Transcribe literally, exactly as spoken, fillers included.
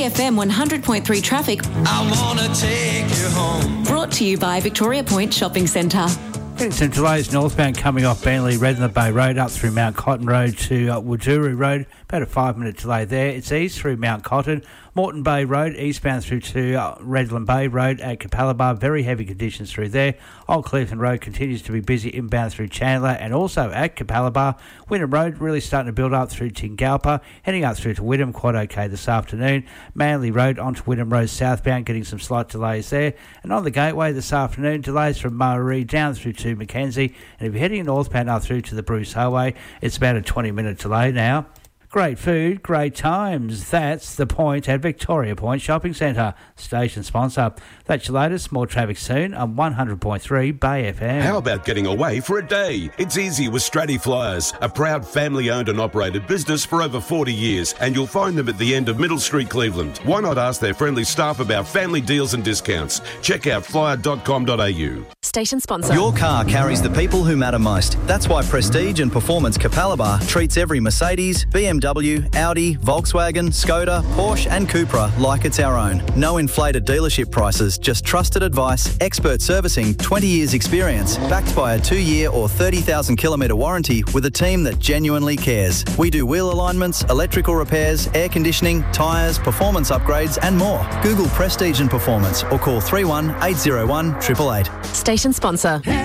F M one hundred point three traffic. I wanna take you home. Brought to you by Victoria Point Shopping Centre. Getting some delays northbound coming off Beenleigh, Redland Bay Road up through Mount Cotton Road to uh, Wajuru Road. About a five-minute delay there. It's east through Mount Cotton. Moreton Bay Road, eastbound through to uh, Redland Bay Road at Capalaba. Very heavy conditions through there. Old Cleveland Road continues to be busy inbound through Chandler and also at Capalaba. Wynnum Road really starting to build up through Tingalpa. Heading up through to Wynnum, quite okay this afternoon. Manly Road onto Wynnum Road southbound, getting some slight delays there. And on the Gateway this afternoon, delays from Murray down through to Mackenzie. And if you're heading northbound up through to the Bruce Highway, it's about a twenty-minute delay now. Great food, great times. That's the point at Victoria Point Shopping Centre. Station sponsor. That's your latest. More traffic soon on one hundred point three Bay F M. How about getting away for a day? It's easy with Stratty Flyers, a proud family-owned and operated business for over forty years, and you'll find them at the end of Middle Street, Cleveland. Why not ask their friendly staff about family deals and discounts? Check out flyer dot com dot a u. Station sponsor. Your car carries the people who matter most. That's why Prestige and Performance Capalaba treats every Mercedes, B M W, Audi, Volkswagen, Skoda, Porsche and Cupra like it's our own. No inflated dealership prices, just trusted advice, expert servicing, twenty years experience, backed by a two-year or thirty thousand kilometre warranty with a team that genuinely cares. We do wheel alignments, electrical repairs, air conditioning, tyres, performance upgrades and more. Google Prestige and Performance or call three one eight zero one eight eight eight. Station sponsor.